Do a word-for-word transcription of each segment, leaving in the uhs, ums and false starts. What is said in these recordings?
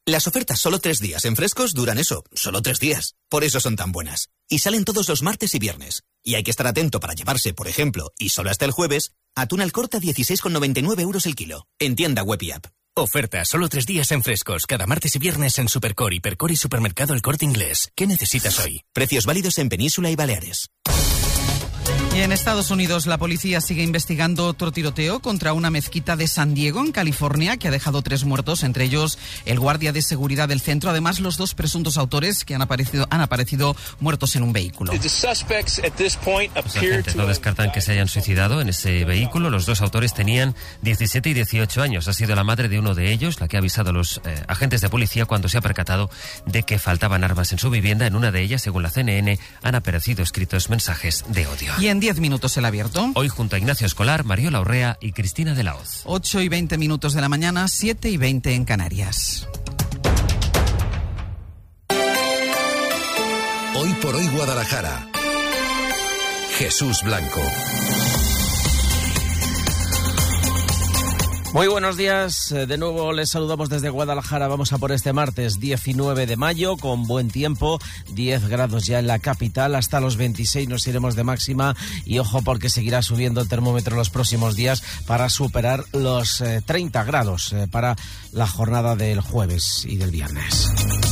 Las ofertas solo tres días en Frescos duran eso, solo tres días. Por eso son tan buenas. Y salen todos los martes y viernes. Y hay que estar atento para llevarse, por ejemplo, y solo hasta el jueves, atún al corte a dieciséis con noventa y nueve euros el kilo. En tienda web y app. Ofertas solo tres días en Frescos, cada martes y viernes en Supercor, Hipercor y Supermercado El Corte Inglés. ¿Qué necesitas hoy? Precios válidos en Península y Baleares. Y en Estados Unidos la policía sigue investigando otro tiroteo contra una mezquita de San Diego, en California, que ha dejado tres muertos, entre ellos el guardia de seguridad del centro. Además, los dos presuntos autores que han aparecido, han aparecido muertos en un vehículo. Los agentes no descartan que se hayan suicidado en ese vehículo. Los dos autores tenían diecisiete y dieciocho años. Ha sido la madre de uno de ellos la que ha avisado a los eh, agentes de policía cuando se ha percatado de que faltaban armas en su vivienda. En una de ellas, según la C N N, han aparecido escritos mensajes de odio. Y en diez minutos el abierto. Hoy junto a Ignacio Escolar, Mariola Urrea y Cristina de la Hoz. ocho y veinte minutos de la mañana, siete y veinte en Canarias. Hoy por hoy Guadalajara. Jesús Blanco. Muy buenos días, de nuevo les saludamos desde Guadalajara. Vamos a por este martes diecinueve de mayo con buen tiempo, diez grados ya en la capital, hasta los veintiséis nos iremos de máxima y ojo porque seguirá subiendo el termómetro los próximos días para superar los eh, treinta grados eh, para la jornada del jueves y del viernes.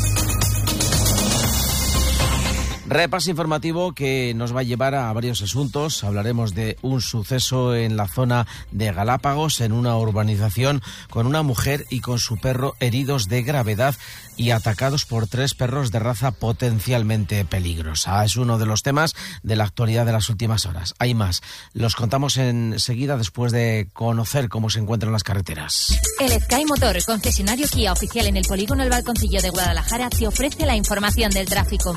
Repaso informativo que nos va a llevar a varios asuntos. Hablaremos de un suceso en la zona de Galápagos, en una urbanización, con una mujer y con su perro heridos de gravedad y atacados por tres perros de raza potencialmente peligrosa. Es uno de los temas de la actualidad de las últimas horas. Hay más. Los contamos enseguida después de conocer cómo se encuentran las carreteras. El Sky Motor, concesionario Kia oficial en el polígono El Balconcillo de Guadalajara, te ofrece la información del tráfico.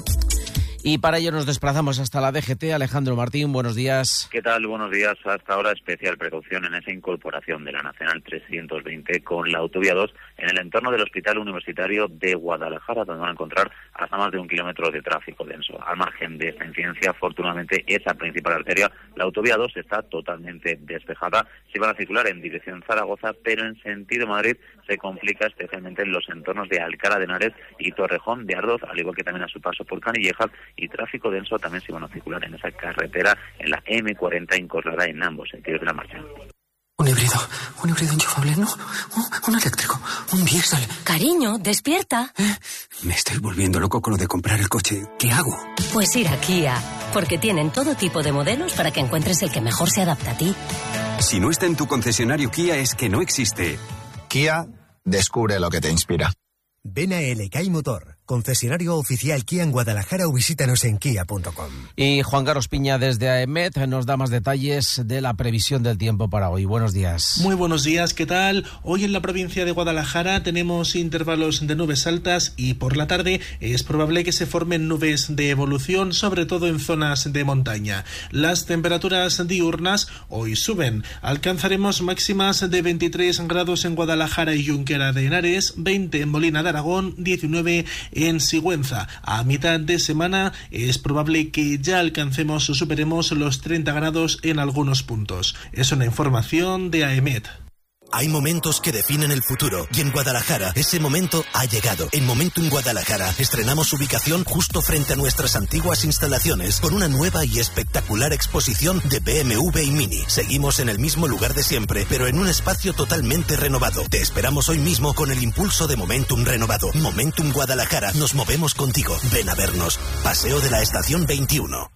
Y para ello nos desplazamos hasta la D G T. Alejandro Martín, buenos días. ¿Qué tal? Buenos días. Hasta ahora especial precaución en esa incorporación de la Nacional trescientos veinte con la Autovía dos en el entorno del Hospital Universitario de Guadalajara, donde van a encontrar hasta más de un kilómetro de tráfico denso. Al margen de esta incidencia, afortunadamente, esa principal arteria, la Autovía dos, está totalmente despejada. Se van a circular en dirección Zaragoza, pero en sentido Madrid se complica especialmente en los entornos de Alcalá de Henares y Torrejón de Ardoz, al igual que también a su paso por Canillejas, y tráfico denso también se van a circular en esa carretera en la eme cuarenta incorporada en ambos sentidos de la marcha. Un híbrido, un híbrido enchufable, no, un, un eléctrico, un diésel. Cariño, despierta. ¿Eh? Me estoy volviendo loco con lo de comprar el coche. ¿Qué hago? Pues ir a Kia, porque tienen todo tipo de modelos para que encuentres el que mejor se adapta a ti. Si no está en tu concesionario Kia es que no existe. Kia, descubre lo que te inspira. Ven a El Ecai Motor, concesionario oficial Kia en Guadalajara, o visítanos en kia punto com. Y Juan Carlos Piña desde AEMET nos da más detalles de la previsión del tiempo para hoy. Buenos días. Muy buenos días, ¿qué tal? Hoy en la provincia de Guadalajara tenemos intervalos de nubes altas y por la tarde es probable que se formen nubes de evolución, sobre todo en zonas de montaña. Las temperaturas diurnas hoy suben. Alcanzaremos máximas de veintitrés grados en Guadalajara y Junquera de Henares, veinte en Molina de Aragón, diecinueve en Sigüenza. A mitad de semana es probable que ya alcancemos o superemos los treinta grados en algunos puntos. Es una información de AEMET. Hay momentos que definen el futuro y en Guadalajara ese momento ha llegado. En Momentum Guadalajara estrenamos ubicación justo frente a nuestras antiguas instalaciones con una nueva y espectacular exposición de B M W y Mini. Seguimos en el mismo lugar de siempre, pero en un espacio totalmente renovado. Te esperamos hoy mismo con el impulso de Momentum renovado. Momentum Guadalajara, nos movemos contigo. Ven a vernos. Paseo de la Estación veintiuno.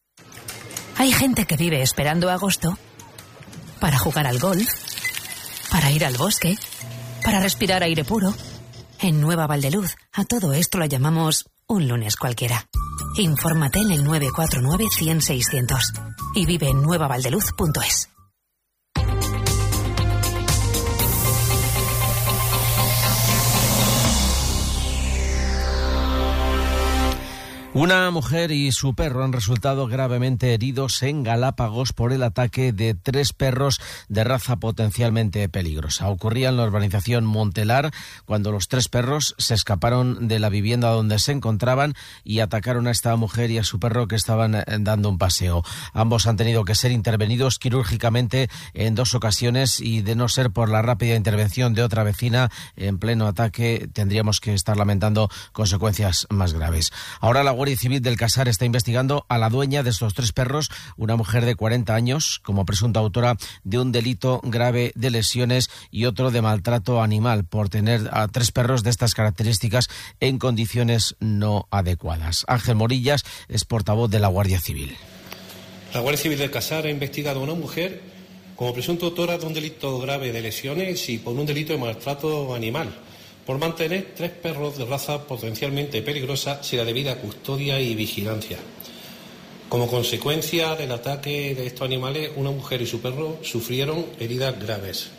Hay gente que vive esperando agosto para jugar al golf, para ir al bosque, para respirar aire puro. En Nueva Valdeluz, a todo esto lo llamamos un lunes cualquiera. Infórmate en el nueve cuatro nueve, cien, seiscientos y vive en nueva valdeluz punto es. Una mujer y su perro han resultado gravemente heridos en Galápagos por el ataque de tres perros de raza potencialmente peligrosa. Ocurría en la urbanización Montelar cuando los tres perros se escaparon de la vivienda donde se encontraban y atacaron a esta mujer y a su perro que estaban dando un paseo. Ambos han tenido que ser intervenidos quirúrgicamente en dos ocasiones y, de no ser por la rápida intervención de otra vecina en pleno ataque, tendríamos que estar lamentando consecuencias más graves. Ahora la Guardia Civil del Casar está investigando a la dueña de estos tres perros, una mujer de cuarenta años, como presunta autora de un delito grave de lesiones y otro de maltrato animal por tener a tres perros de estas características en condiciones no adecuadas. Ángel Morillas es portavoz de la Guardia Civil. La Guardia Civil del Casar ha investigado a una mujer como presunta autora de un delito grave de lesiones y por un delito de maltrato animal, por mantener tres perros de raza potencialmente peligrosa sin la debida custodia y vigilancia. Como consecuencia del ataque de estos animales, una mujer y su perro sufrieron heridas graves.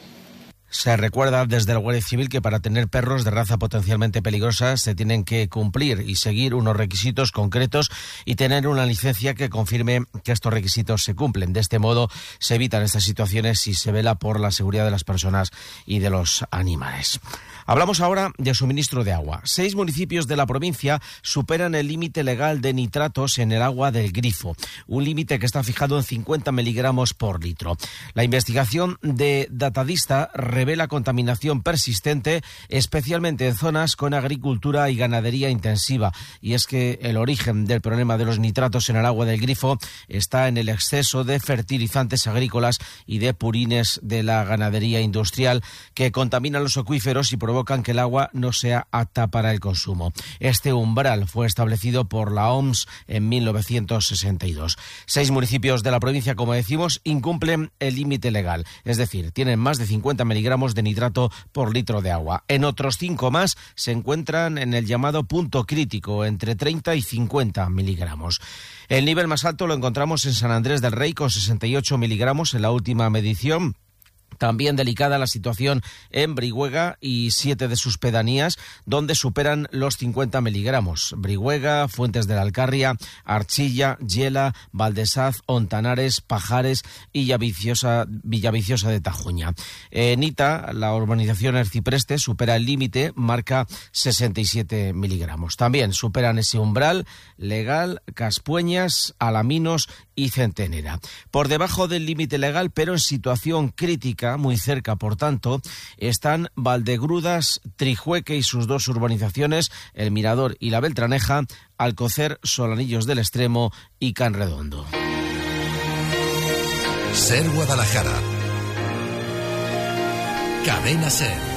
Se recuerda desde la Guardia Civil que para tener perros de raza potencialmente peligrosa se tienen que cumplir y seguir unos requisitos concretos y tener una licencia que confirme que estos requisitos se cumplen. De este modo se evitan estas situaciones y se vela por la seguridad de las personas y de los animales. Hablamos ahora de suministro de agua. Seis municipios de la provincia superan el límite legal de nitratos en el agua del grifo, un límite que está fijado en cincuenta miligramos por litro. La investigación de Datadista revela contaminación persistente, especialmente en zonas con agricultura y ganadería intensiva. Y es que el origen del problema de los nitratos en el agua del grifo está en el exceso de fertilizantes agrícolas y de purines de la ganadería industrial que contaminan los acuíferos y provocan que el agua no sea apta para el consumo. Este umbral fue establecido por la O M S en mil novecientos sesenta y dos. Seis municipios de la provincia, como decimos, incumplen el límite legal, es decir, tienen más de cincuenta miligramos de nitrato por litro de agua. En otros cinco más se encuentran en el llamado punto crítico, entre treinta y cincuenta miligramos. El nivel más alto lo encontramos en San Andrés del Rey, con sesenta y ocho miligramos en la última medición. También delicada la situación en Brihuega y siete de sus pedanías, donde superan los cincuenta miligramos. Brihuega, Fuentes de la Alcarria, Archilla, Yela, Valdesaz, Ontanares, Pajares y Villaviciosa, Villaviciosa de Tajuña. En Ita, la urbanización Ercipreste supera el límite, marca sesenta y siete miligramos. También superan ese umbral legal Caspueñas, Alaminos y Centenera. Por debajo del límite legal, pero en situación crítica, muy cerca, por tanto, están Valdegrudas, Trijueque y sus dos urbanizaciones, El Mirador y La Beltraneja, Alcocer, Solanillos del Extremo y Canredondo. Ser Guadalajara. Cadena Ser.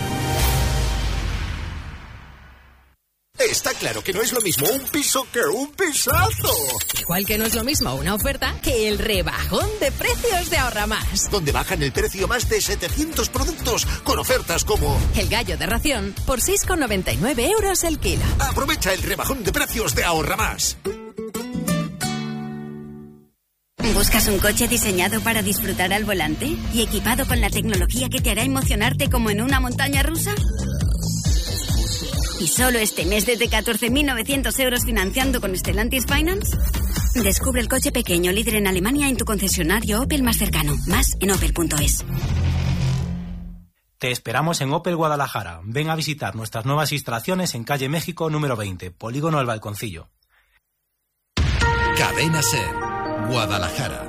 Está claro que no es lo mismo un piso que un pisazo. Igual que no es lo mismo una oferta que el rebajón de precios de Ahorra Más. Donde bajan el precio más de setecientos productos con ofertas como el gallo de ración por seis con noventa y nueve euros el kilo. Aprovecha el rebajón de precios de Ahorra Más. ¿Buscas un coche diseñado para disfrutar al volante y equipado con la tecnología que te hará emocionarte como en una montaña rusa? ¿Y solo este mes desde catorce mil novecientos euros financiando con Stellantis Finance? Descubre el coche pequeño líder en Alemania en tu concesionario Opel más cercano. Más en opel punto es. Te esperamos en Opel Guadalajara. Ven a visitar nuestras nuevas instalaciones en calle México número veinte, Polígono El Balconcillo. Cadena Ser, Guadalajara.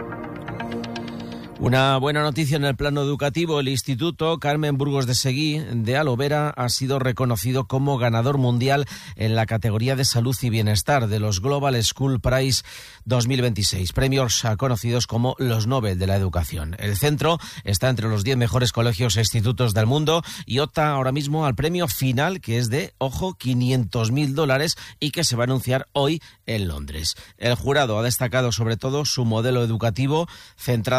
Una buena noticia en el plano educativo. El Instituto Carmen Burgos de Seguí de Alovera ha sido reconocido como ganador mundial en la categoría de salud y bienestar de los Global School Prize dos mil veintiséis, premios conocidos como los Nobel de la Educación. El centro está entre los diez mejores colegios e institutos del mundo y opta ahora mismo al premio final, que es de, ojo, quinientos mil dólares y que se va a anunciar hoy en Londres. El jurado ha destacado sobre todo su modelo educativo centrado en el bienestar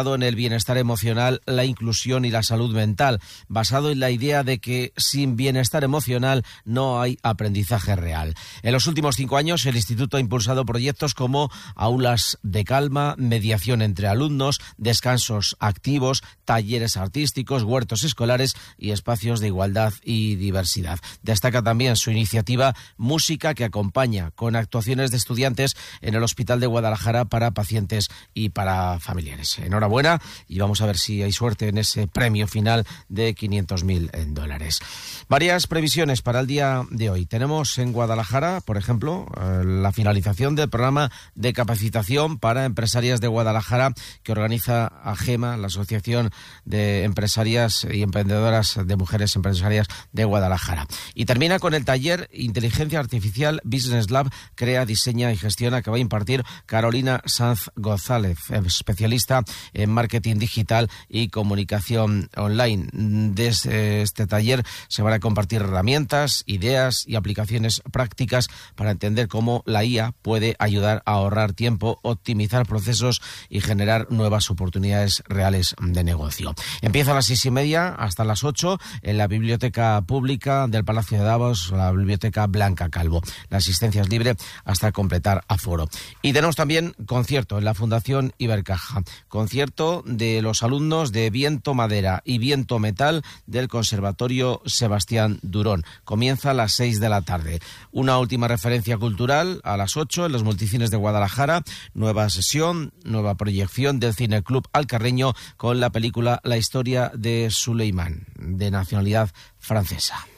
bienestar emocional, la inclusión y la salud mental, basado en la idea de que sin bienestar emocional no hay aprendizaje real. En los últimos cinco años, el Instituto ha impulsado proyectos como aulas de calma, mediación entre alumnos, descansos activos, talleres artísticos, huertos escolares y espacios de igualdad y diversidad. Destaca también su iniciativa Música, que acompaña con actuaciones de estudiantes en el Hospital de Guadalajara para pacientes y para familiares. Enhorabuena y vamos a ver si hay suerte en ese premio final de quinientos mil dólares. Varias previsiones para el día de hoy. Tenemos en Guadalajara, por ejemplo, la finalización del programa de capacitación para empresarias de Guadalajara que organiza AGEMA, la Asociación de Empresarias y Emprendedoras de Mujeres Empresarias de Guadalajara. Y termina con el taller Inteligencia Artificial Business Lab, crea, diseña y gestiona, que va a impartir Carolina Sanz González, especialista en marketing digital y comunicación online. Desde este taller se van a compartir herramientas, ideas y aplicaciones prácticas para entender cómo la I A puede ayudar a ahorrar tiempo, optimizar procesos y generar nuevas oportunidades reales de negocio. Empieza a las seis y media hasta las ocho en la Biblioteca Pública del Palacio de Davos, la Biblioteca Blanca Calvo. La asistencia es libre hasta completar aforo. Y tenemos también concierto en la Fundación Ibercaja. Concierto de los alumnos de Viento Madera y Viento Metal del Conservatorio Sebastián Durón. Comienza a las seis de la tarde. Una última referencia cultural a las ocho en los multicines de Guadalajara. Nueva sesión, nueva proyección del Cine Club Alcarreño con la película La historia de Suleimán, de nacionalidad francesa.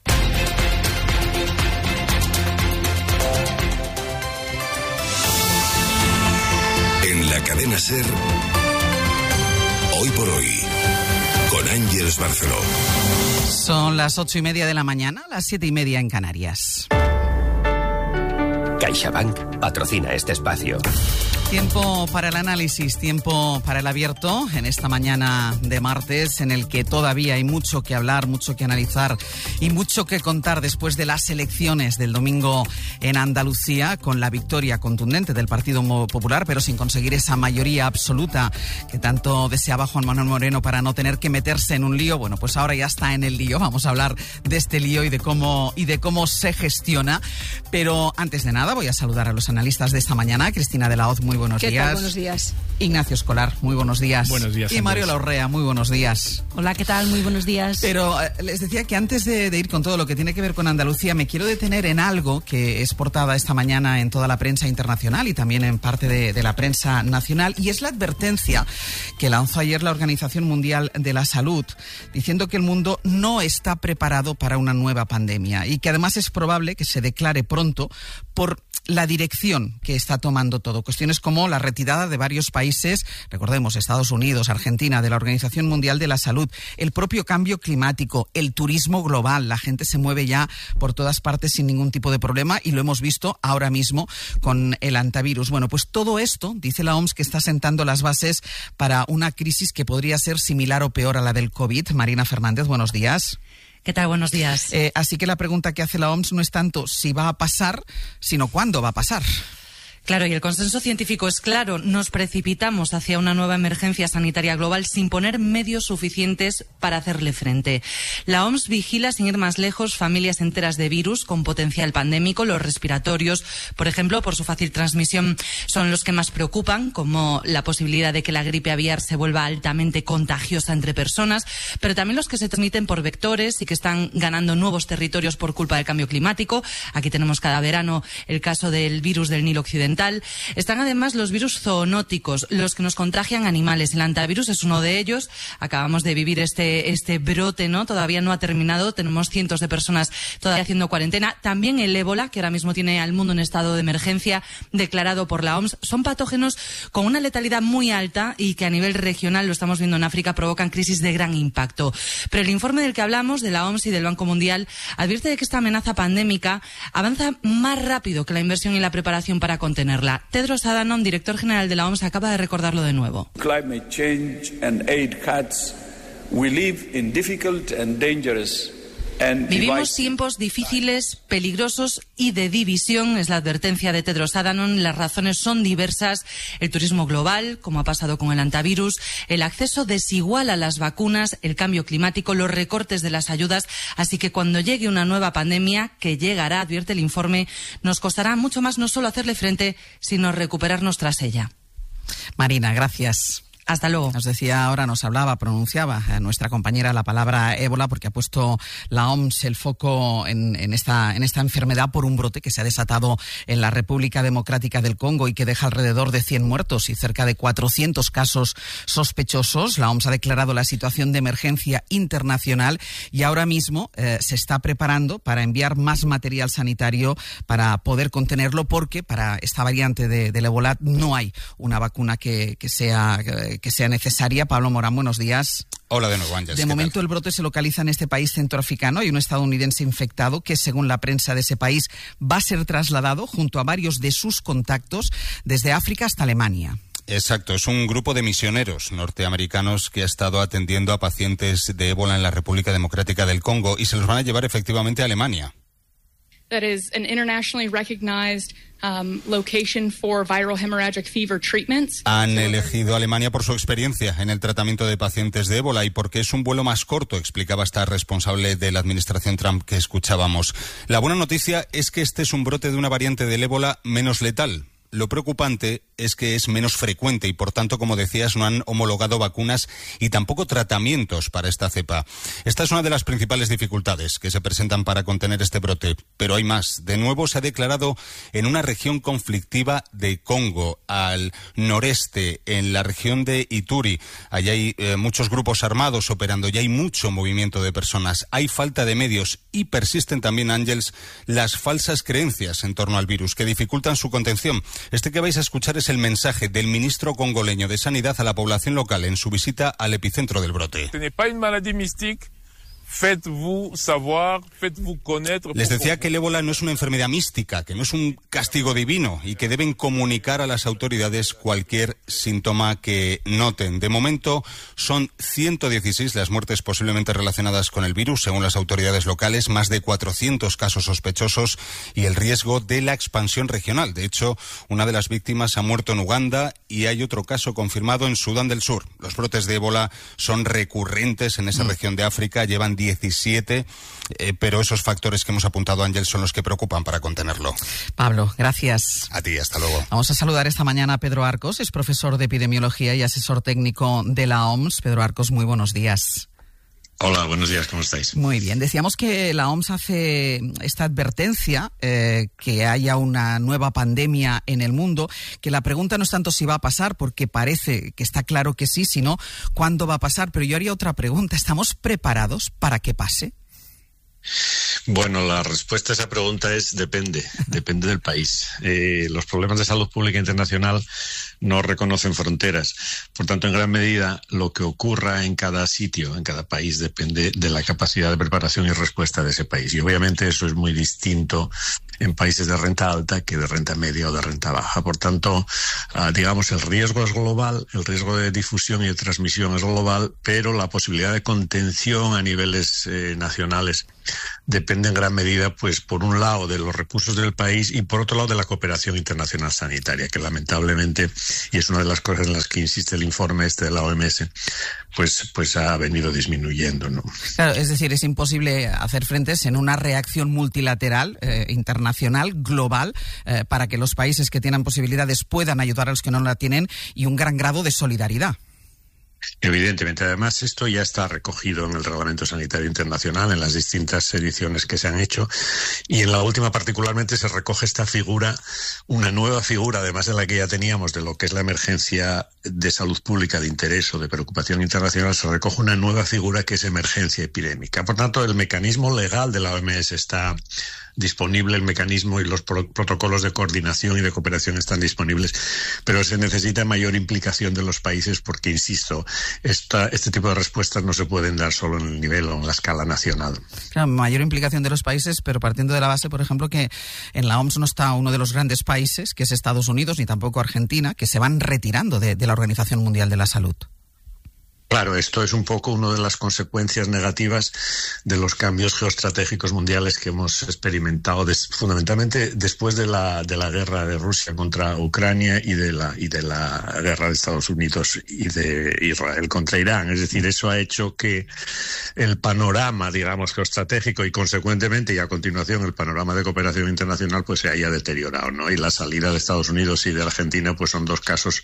En la cadena SER, hoy por hoy, con Ángeles Barceló. Son las ocho y media de la mañana, las siete y media en Canarias. CaixaBank patrocina este espacio. Tiempo para el análisis, tiempo para el abierto en esta mañana de martes, en el que todavía hay mucho que hablar, mucho que analizar y mucho que contar después de las elecciones del domingo en Andalucía, con la victoria contundente del Partido Popular, pero sin conseguir esa mayoría absoluta que tanto deseaba Juan Manuel Moreno para no tener que meterse en un lío. Bueno, pues ahora ya está en el lío. Vamos a hablar de este lío y de cómo y de cómo se gestiona. Pero antes de nada voy a saludar a los analistas de esta mañana. Cristina de la Hoz, muy buenos ¿Qué días. tal? Buenos días. Ignacio Escolar, muy buenos días. Buenos días. Y Mario Laurrea, muy buenos días. Hola, ¿qué tal? Muy buenos días. Pero eh, les decía que antes de, de ir con todo lo que tiene que ver con Andalucía, me quiero detener en algo que es portada esta mañana en toda la prensa internacional y también en parte de, de la prensa nacional, y es la advertencia que lanzó ayer la Organización Mundial de la Salud, diciendo que el mundo no está preparado para una nueva pandemia y que además es probable que se declare pronto por la dirección que está tomando todo. Cuestiones como la retirada de varios países, recordemos, Estados Unidos, Argentina, de la Organización Mundial de la Salud, el propio cambio climático, el turismo global. La gente se mueve ya por todas partes sin ningún tipo de problema y lo hemos visto ahora mismo con el antivirus. Bueno, pues todo esto, dice la O M S, que está sentando las bases para una crisis que podría ser similar o peor a la del COVID. Marina Fernández, buenos días. ¿Qué tal? Buenos días. Eh, así que la pregunta que hace la O M S no es tanto si va a pasar, sino cuándo va a pasar. Claro, y el consenso científico es claro. Nos precipitamos hacia una nueva emergencia sanitaria global sin poner medios suficientes para hacerle frente. La O M S vigila, sin ir más lejos, familias enteras de virus con potencial pandémico. Los respiratorios, por ejemplo, por su fácil transmisión, son los que más preocupan, como la posibilidad de que la gripe aviar se vuelva altamente contagiosa entre personas, pero también los que se transmiten por vectores y que están ganando nuevos territorios por culpa del cambio climático. Aquí tenemos cada verano el caso del virus del Nilo Occidental. Están además los virus zoonóticos, los que nos contagian animales. El hantavirus es uno de ellos. Acabamos de vivir este, este brote, ¿no? Todavía no ha terminado. Tenemos cientos de personas todavía haciendo cuarentena. También el ébola, que ahora mismo tiene al mundo en estado de emergencia declarado por la O M S. Son patógenos con una letalidad muy alta y que a nivel regional, lo estamos viendo en África, provocan crisis de gran impacto. Pero el informe del que hablamos, de la O M S y del Banco Mundial, advierte de que esta amenaza pandémica avanza más rápido que la inversión y la preparación para contenerla. Tedros Adhanom, director general de la O M S, acaba de recordarlo de nuevo. Climate change and aid cuts, we live in difficult and dangerous Vivimos tiempos difíciles, peligrosos y de división, es la advertencia de Tedros Adhanom. Las razones son diversas. El turismo global, como ha pasado con el antivirus, el acceso desigual a las vacunas, el cambio climático, los recortes de las ayudas. Así que cuando llegue una nueva pandemia, que llegará, advierte el informe, nos costará mucho más no solo hacerle frente, sino recuperarnos tras ella. Marina, gracias. Hasta luego. Nos decía ahora, nos hablaba, pronunciaba eh, nuestra compañera la palabra ébola, porque ha puesto la O M S el foco en, en, esta, en esta enfermedad por un brote que se ha desatado en la República Democrática del Congo y que deja alrededor de cien muertos y cerca de cuatrocientos casos sospechosos. La O M S ha declarado la situación de emergencia internacional y ahora mismo eh, se está preparando para enviar más material sanitario para poder contenerlo, porque para esta variante de, del ébola no hay una vacuna que, que sea... Eh, que sea necesaria. Pablo Morán, buenos días. Hola de nuevo, Ángeles. De momento el brote se localiza en este país centroafricano. Hay un estadounidense infectado que, según la prensa de ese país, va a ser trasladado junto a varios de sus contactos desde África hasta Alemania. Exacto, es un grupo de misioneros norteamericanos que ha estado atendiendo a pacientes de ébola en la República Democrática del Congo y se los van a llevar efectivamente a Alemania. That is an internationally recognized um, location for viral hemorrhagic fever treatments. Han elegido Alemania por su experiencia en el tratamiento de pacientes de ébola y porque es un vuelo más corto, explicaba esta responsable de la administración Trump que escuchábamos. La buena noticia es que este es un brote de una variante del ébola menos letal. Lo preocupante es que es menos frecuente y, por tanto, como decías, no han homologado vacunas y tampoco tratamientos para esta cepa. Esta es una de las principales dificultades que se presentan para contener este brote, pero hay más. De nuevo se ha declarado en una región conflictiva de Congo, al noreste, en la región de Ituri. Allí hay eh, muchos grupos armados operando y hay mucho movimiento de personas. Hay falta de medios y persisten también, Ángels, las falsas creencias en torno al virus que dificultan su contención. Este que vais a escuchar es el mensaje del ministro congoleño de Sanidad a la población local en su visita al epicentro del brote. Les decía que el ébola no es una enfermedad mística, que no es un castigo divino y que deben comunicar a las autoridades cualquier síntoma que noten. De momento son ciento dieciséis las muertes posiblemente relacionadas con el virus, según las autoridades locales, más de cuatrocientos casos sospechosos y el riesgo de la expansión regional. De hecho, una de las víctimas ha muerto en Uganda y hay otro caso confirmado en Sudán del Sur. Los brotes de ébola son recurrentes en esa mm. región de África, llevan diecisiete, eh, pero esos factores que hemos apuntado, Ángel, son los que preocupan para contenerlo. Pablo, gracias. A ti, hasta luego. Vamos a saludar esta mañana a Pedro Arcos, es profesor de epidemiología y asesor técnico de la O M S. Pedro Arcos, muy buenos días. Hola, buenos días, ¿cómo estáis? Muy bien, decíamos que la O M S hace esta advertencia, eh, que haya una nueva pandemia en el mundo, que la pregunta no es tanto si va a pasar, porque parece que está claro que sí, sino cuándo va a pasar. Pero yo haría otra pregunta, ¿estamos preparados para que pase? Bueno, la respuesta a esa pregunta es depende, depende del país. Eh, los problemas de salud pública internacional no reconocen fronteras. Por tanto, en gran medida, lo que ocurra en cada sitio, en cada país, depende de la capacidad de preparación y respuesta de ese país. Y obviamente eso es muy distinto en países de renta alta que de renta media o de renta baja. Por tanto, uh, digamos, el riesgo es global, el riesgo de difusión y de transmisión es global, pero la posibilidad de contención a niveles eh, nacionales depende en gran medida, pues, por un lado de los recursos del país y por otro lado de la cooperación internacional sanitaria, que lamentablemente, y es una de las cosas en las que insiste el informe este de la O M S, pues, pues ha venido disminuyendo, ¿no? Claro, es decir, es imposible hacer frentes en una reacción multilateral, eh, internacional, global, eh, para que los países que tienen posibilidades puedan ayudar a los que no la tienen, y un gran grado de solidaridad. Evidentemente, además esto ya está recogido en el Reglamento Sanitario Internacional, en las distintas ediciones que se han hecho, y en la última particularmente se recoge esta figura, una nueva figura, además de la que ya teníamos, de lo que es la emergencia de salud pública de interés o de preocupación internacional, se recoge una nueva figura que es emergencia epidémica. Por tanto, el mecanismo legal de la O M S está disponible, el mecanismo y los pro- protocolos de coordinación y de cooperación están disponibles, pero se necesita mayor implicación de los países porque, insisto, esta, este tipo de respuestas no se pueden dar solo en el nivel o en la escala nacional. Claro, mayor implicación de los países, pero partiendo de la base, por ejemplo, que en la O M S no está uno de los grandes países, que es Estados Unidos, ni tampoco Argentina, que se van retirando de, de la Organización Mundial de la Salud. Claro, esto es un poco una de las consecuencias negativas de los cambios geoestratégicos mundiales que hemos experimentado des, fundamentalmente después de la de la guerra de Rusia contra Ucrania y de la y de la guerra de Estados Unidos y de Israel contra Irán. Es decir, eso ha hecho que el panorama, digamos, geoestratégico y consecuentemente y a continuación el panorama de cooperación internacional pues se haya deteriorado, ¿no? Y la salida de Estados Unidos y de Argentina pues son dos casos,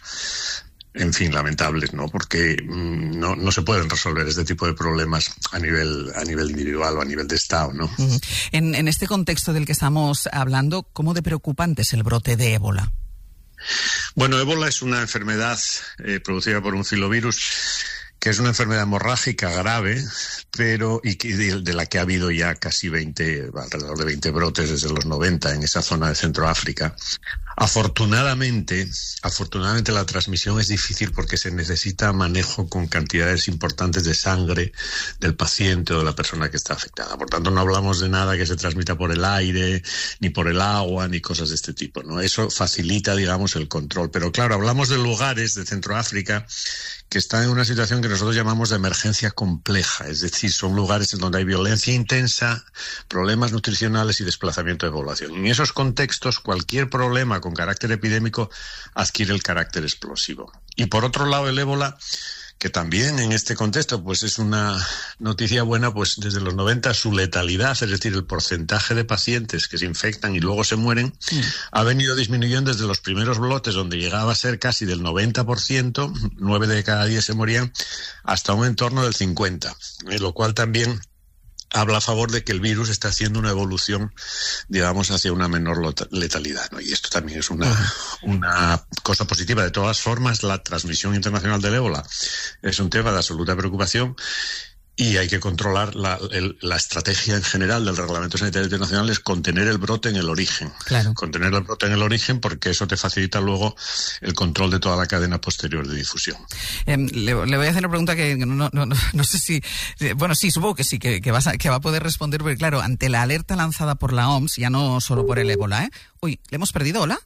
en fin, lamentables, ¿no? Porque mmm, no, no se pueden resolver este tipo de problemas a nivel, a nivel individual o a nivel de Estado, ¿no? Uh-huh. En, en este contexto del que estamos hablando, ¿cómo de preocupante es el brote de ébola? Bueno, ébola es una enfermedad eh, producida por un filovirus que es una enfermedad hemorrágica grave, pero y que de, de la que ha habido ya casi veinte, alrededor de veinte brotes desde los noventa en esa zona de Centroáfrica. Afortunadamente, afortunadamente la transmisión es difícil porque se necesita manejo con cantidades importantes de sangre del paciente o de la persona que está afectada. Por tanto, no hablamos de nada que se transmita por el aire, ni por el agua, ni cosas de este tipo, ¿no? Eso facilita, digamos, el control. Pero claro, hablamos de lugares de Centroáfrica que están en una situación que nosotros llamamos de emergencia compleja, es decir, son lugares en donde hay violencia intensa, problemas nutricionales y desplazamiento de población. En esos contextos, cualquier problema con carácter epidémico adquiere el carácter explosivo. Y por otro lado, el ébola, que también en este contexto pues es una noticia buena, pues desde los noventa su letalidad, es decir, el porcentaje de pacientes que se infectan y luego se mueren, sí, ha venido disminuyendo desde los primeros brotes, donde llegaba a ser casi del noventa por ciento, nueve de cada diez se morían, hasta un entorno del cincuenta por ciento, eh, lo cual también habla a favor de que el virus está haciendo una evolución, digamos, hacia una menor letalidad, ¿no? Y esto también es una, una cosa positiva. De todas formas, la transmisión internacional del ébola es un tema de absoluta preocupación y hay que controlar la, el, la estrategia en general del Reglamento Sanitario Internacional es contener el brote en el origen. Claro. Contener el brote en el origen porque eso te facilita luego el control de toda la cadena posterior de difusión. Eh, le, le voy a hacer una pregunta que no, no, no, no sé si... Bueno, sí, supongo que sí, que, que, vas a, que va a poder responder, porque claro, ante la alerta lanzada por la O M S, ya no solo por el ébola, ¿eh? Uy, ¿le hemos perdido? ¿Hola?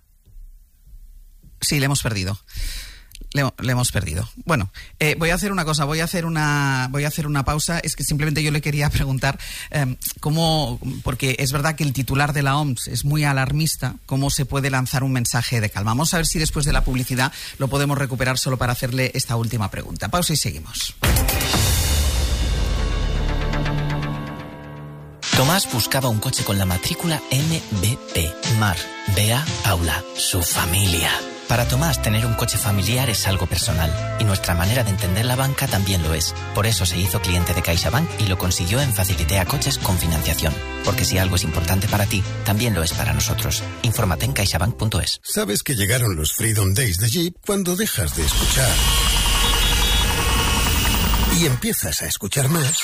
Sí, le hemos perdido. Le, le hemos perdido. Bueno, eh, voy a hacer una cosa, voy a hacer una, voy a hacer una pausa. Es que simplemente yo le quería preguntar eh, cómo, porque es verdad que el titular de la O M S es muy alarmista, cómo se puede lanzar un mensaje de calma. Vamos a ver si después de la publicidad lo podemos recuperar solo para hacerle esta última pregunta. Pausa y seguimos. Tomás buscaba un coche con la matrícula M B P, Mar, Bea, Paula, su familia. Para Tomás, tener un coche familiar es algo personal, y nuestra manera de entender la banca también lo es. Por eso se hizo cliente de CaixaBank y lo consiguió en Facilitea Coches con financiación. Porque si algo es importante para ti, también lo es para nosotros. Infórmate en caixabank punto es. Sabes que llegaron los Freedom Days de Jeep cuando dejas de escuchar y empiezas a escuchar más.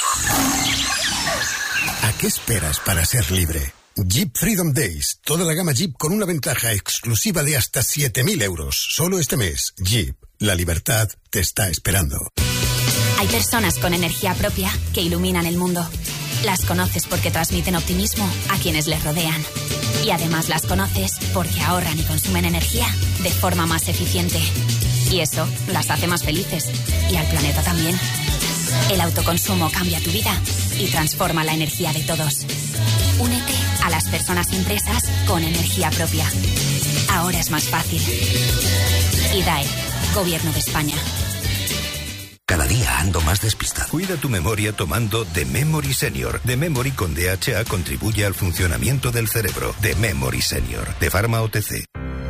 ¿A qué esperas para ser libre? Jeep Freedom Days. Toda la gama Jeep con una ventaja exclusiva de hasta siete mil euros. Solo este mes. Jeep. La libertad te está esperando. Hay personas con energía propia que iluminan el mundo. Las conoces porque transmiten optimismo a quienes les rodean. Y además las conoces porque ahorran y consumen energía de forma más eficiente. Y eso las hace más felices. Y al planeta también. El autoconsumo cambia tu vida y transforma la energía de todos. Únete a las personas y empresas con energía propia. Ahora es más fácil. I D A E, Gobierno de España. Cada día ando más despistado. Cuida tu memoria tomando The Memory Senior. The Memory con D H A contribuye al funcionamiento del cerebro. The Memory Senior, de Pharma O T C.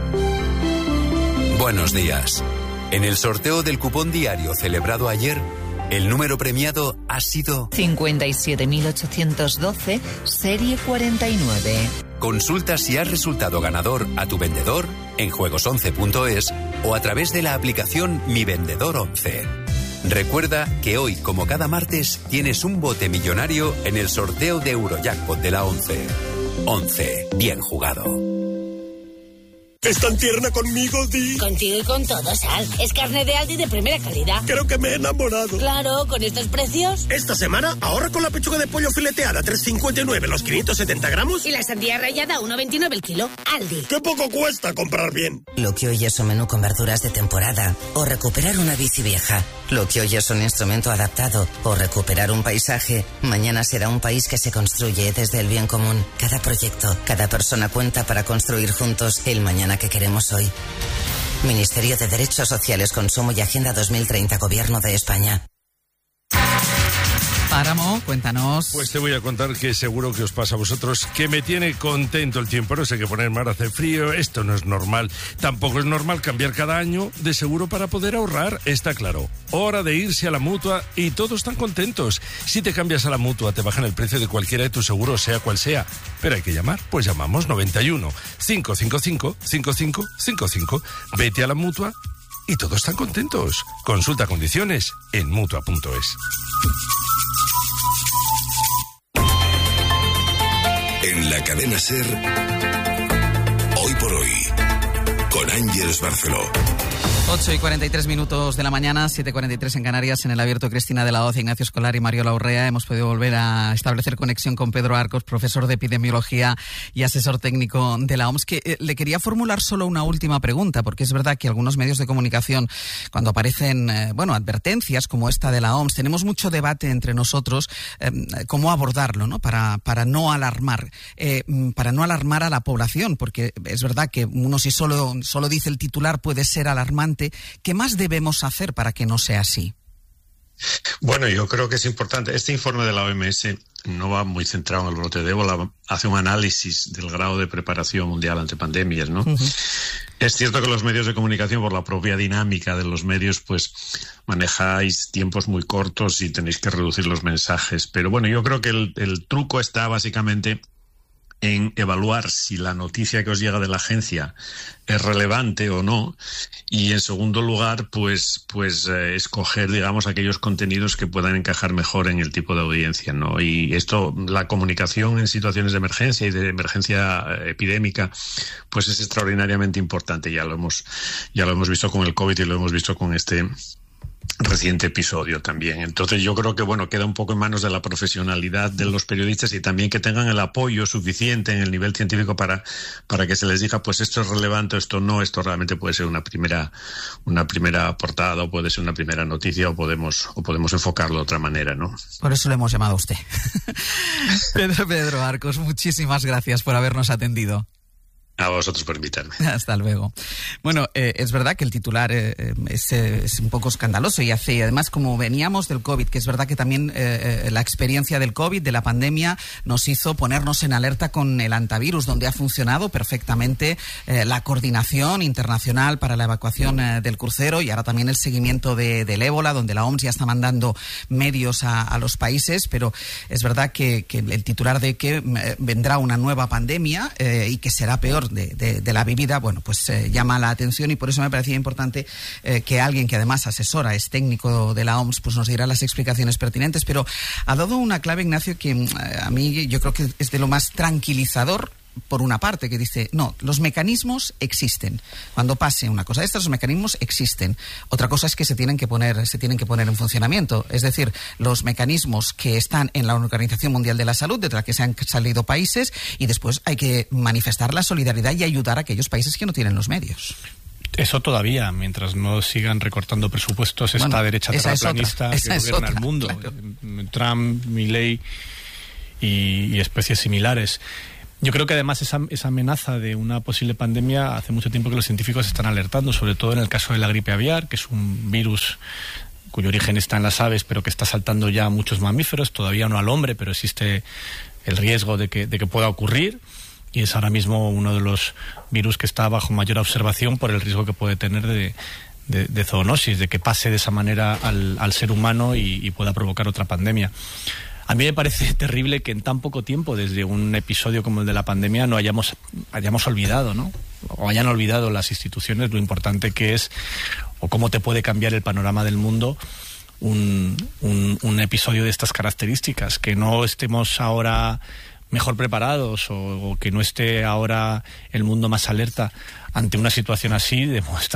Buenos días. En el sorteo del cupón diario celebrado ayer, el número premiado ha sido cincuenta y siete mil ochocientos doce, serie cuarenta y nueve. Consulta si has resultado ganador a tu vendedor en juegos once punto es o a través de la aplicación Mi Vendedor once. Recuerda que hoy, como cada martes, tienes un bote millonario en el sorteo de Eurojackpot de la once. once. Bien jugado. Es tan tierna conmigo, Di. Contigo y con todo, Sal. Es carne de Aldi de primera calidad. Creo que me he enamorado. Claro, con estos precios. Esta semana ahorra con la pechuga de pollo fileteada tres cincuenta y nueve los quinientos setenta gramos. Y la sandía rallada uno veintinueve el kilo. Aldi. ¡Qué poco cuesta comprar bien! Lo que hoy es un menú con verduras de temporada o recuperar una bici vieja. Lo que hoy es un instrumento adaptado o recuperar un paisaje, mañana será un país que se construye desde el bien común. Cada proyecto, cada persona cuenta para construir juntos el mañana que queremos hoy. Ministerio de Derechos Sociales, Consumo y Agenda dos mil treinta, Gobierno de España. Páramo, cuéntanos. Pues te voy a contar que seguro que os pasa a vosotros, que me tiene contento el tiempo. No sé qué poner, mar, hace frío, esto no es normal. Tampoco es normal cambiar cada año de seguro para poder ahorrar, está claro. Hora de irse a la Mutua y todos están contentos. Si te cambias a la Mutua te bajan el precio de cualquiera de tus seguros, sea cual sea. Pero hay que llamar, pues llamamos noventa y uno, cinco cinco cinco, cinco cinco cinco cinco. Vete a la Mutua y todos están contentos. Consulta condiciones en mutua punto es. En la cadena SER, Hoy por Hoy, con Ángeles Barceló. ocho y cuarenta y tres minutos de la mañana, siete y cuarenta y tres en Canarias. En el abierto, Cristina de la Hoz, Ignacio Escolar y Mario Laurrea. Hemos podido volver a establecer conexión con Pedro Arcos, profesor de epidemiología y asesor técnico de la O M S, que eh, le quería formular solo una última pregunta, porque es verdad que algunos medios de comunicación, cuando aparecen, eh, bueno, advertencias como esta de la O M S, tenemos mucho debate entre nosotros eh, cómo abordarlo, ¿no? Para, para no alarmar, eh, para no alarmar a la población, porque es verdad que uno, si solo, solo dice el titular, puede ser alarmante. ¿Qué más debemos hacer para que no sea así? Bueno, yo creo que es importante. Este informe de la O M S no va muy centrado en el brote de ébola, hace un análisis del grado de preparación mundial ante pandemias, ¿no? Uh-huh. Es cierto que los medios de comunicación, por la propia dinámica de los medios, pues manejáis tiempos muy cortos y tenéis que reducir los mensajes. Pero bueno, yo creo que el, el truco está básicamente en evaluar si la noticia que os llega de la agencia es relevante o no, y en segundo lugar, pues, pues eh, escoger, digamos, aquellos contenidos que puedan encajar mejor en el tipo de audiencia, ¿no? Y esto, la comunicación en situaciones de emergencia y de emergencia epidémica, pues es extraordinariamente importante. Ya lo hemos, ya lo hemos visto con el COVID y lo hemos visto con este reciente episodio también. Entonces yo creo que bueno, queda un poco en manos de la profesionalidad de los periodistas y también que tengan el apoyo suficiente en el nivel científico para, para que se les diga pues esto es relevante, esto no, esto realmente puede ser una primera, una primera portada o puede ser una primera noticia o podemos, o podemos enfocarlo de otra manera, ¿no? Por eso le hemos llamado a usted. Pedro, Pedro Arcos, muchísimas gracias por habernos atendido. A vosotros por invitarme. Hasta luego. Bueno, eh, es verdad que el titular eh, es, es un poco escandaloso y hace, además, como veníamos del COVID, que es verdad que también eh, la experiencia del COVID, de la pandemia, nos hizo ponernos en alerta con el antivirus, donde ha funcionado perfectamente eh, la coordinación internacional para la evacuación eh, del crucero y ahora también el seguimiento de, del ébola, donde la O M S ya está mandando medios a, a los países, pero es verdad que, que el titular de que eh, vendrá una nueva pandemia eh, y que será peor De, de, de la vivida, bueno, pues eh, llama la atención y por eso me parecía importante eh, que alguien que además asesora, es técnico de la O M S, pues nos diera las explicaciones pertinentes, pero ha dado una clave, Ignacio, que eh, a mí yo creo que es de lo más tranquilizador. Por una parte, que dice, no, los mecanismos existen. Cuando pase una cosa de estas, los mecanismos existen. Otra cosa es que se tienen que poner, se tienen que poner en funcionamiento. Es decir, los mecanismos que están en la Organización Mundial de la Salud, de la que se han salido países, y después hay que manifestar la solidaridad y ayudar a aquellos países que no tienen los medios. Eso todavía, mientras no sigan recortando presupuestos, esta bueno, derecha terraplanista que gobierna el mundo. Claro. Trump, Milei y, y especies similares. Yo creo que además esa, esa amenaza de una posible pandemia hace mucho tiempo que los científicos están alertando, sobre todo en el caso de la gripe aviar, que es un virus cuyo origen está en las aves, pero que está saltando ya a muchos mamíferos, todavía no al hombre, pero existe el riesgo de que, de que pueda ocurrir, y es ahora mismo uno de los virus que está bajo mayor observación por el riesgo que puede tener de, de, de zoonosis, de que pase de esa manera al, al ser humano y, y pueda provocar otra pandemia. A mí me parece terrible que en tan poco tiempo, desde un episodio como el de la pandemia, no hayamos, hayamos olvidado, ¿no? O hayan olvidado las instituciones lo importante que es, o cómo te puede cambiar el panorama del mundo un, un, un episodio de estas características. Que no estemos ahora mejor preparados o, o que no esté ahora el mundo más alerta ante una situación así, demuestra